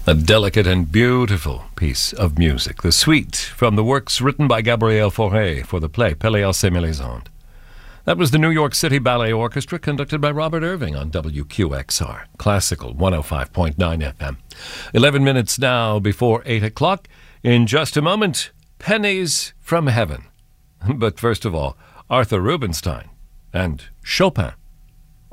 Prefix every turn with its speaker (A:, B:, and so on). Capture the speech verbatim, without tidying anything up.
A: A delicate and beautiful piece of music. The Suite from the works written by Gabriel Fauré for the play Pelléas et Mélisande. That was the New York City Ballet Orchestra conducted by Robert Irving on W Q X R, Classical one oh five point nine F M. Eleven minutes now before eight o'clock. In just a moment, Pennies from Heaven. But first of all, Arthur Rubinstein and Chopin.